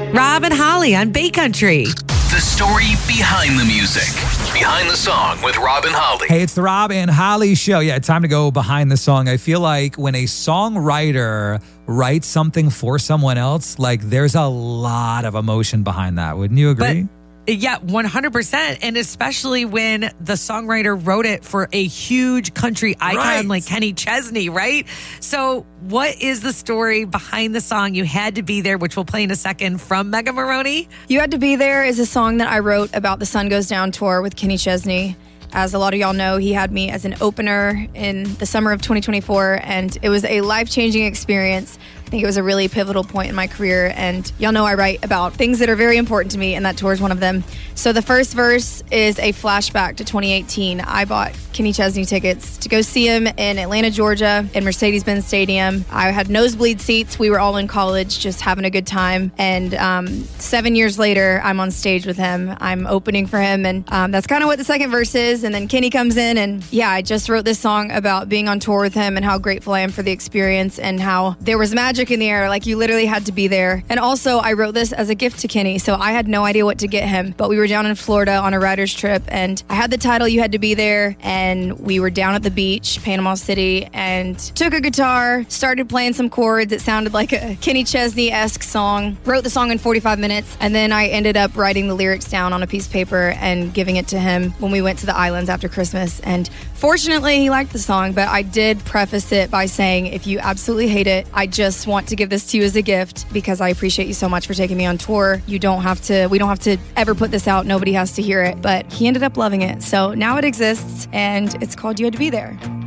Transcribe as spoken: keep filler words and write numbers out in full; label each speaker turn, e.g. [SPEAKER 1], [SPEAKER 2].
[SPEAKER 1] Rob and Holly on Bay Country.
[SPEAKER 2] The story behind the music. Behind the song with Rob and Holly.
[SPEAKER 3] Hey, it's the Rob and Holly show. Yeah, time to go behind the song. I feel like when a songwriter writes something for someone else, like there's a lot of emotion behind that. Wouldn't you agree?
[SPEAKER 1] But- Yeah, one hundred percent. And especially when the songwriter wrote it for a huge country icon
[SPEAKER 3] Right.
[SPEAKER 1] like Kenny Chesney, right? So what is the story behind the song You Had to Be There, which we'll play in a second, from Mega Maroney?
[SPEAKER 4] You Had to Be There is a song that I wrote about the Sun Goes Down tour with Kenny Chesney. As a lot of y'all know, he had me as an opener in the summer of twenty twenty-four, and it was a life-changing experience. I think it was a really pivotal point in my career, and y'all know I write about things that are very important to me, and that tour is one of them. So the first verse is a flashback to twenty eighteen. I bought Kenny Chesney tickets to go see him in Atlanta, Georgia, in Mercedes-Benz Stadium. I had nosebleed seats. We were all in college, just having a good time, and um, seven years later, I'm on stage with him. I'm opening for him, and um, that's kind of what the second verse is, and then Kenny comes in, and yeah, I just wrote this song about being on tour with him and how grateful I am for the experience and how there was magic in the air, like you literally had to be there. And also, I wrote this as a gift to Kenny, so I had no idea what to get him, but we were down in Florida on a writer's trip, and I had the title You Had to Be There, and we were down at the beach, Panama City, and took a guitar, started playing some chords. It sounded like a Kenny Chesney-esque song. Wrote the song in forty-five minutes, and then I ended up writing the lyrics down on a piece of paper and giving it to him when we went to the islands after Christmas. And fortunately, he liked the song, but I did preface it by saying, if you absolutely hate it, I just want to give this to you as a gift because I appreciate you so much for taking me on tour. You don't have to, we don't have to ever put this out. Nobody has to hear it, but he ended up loving it. So now it exists, and it's called You Had to Be There.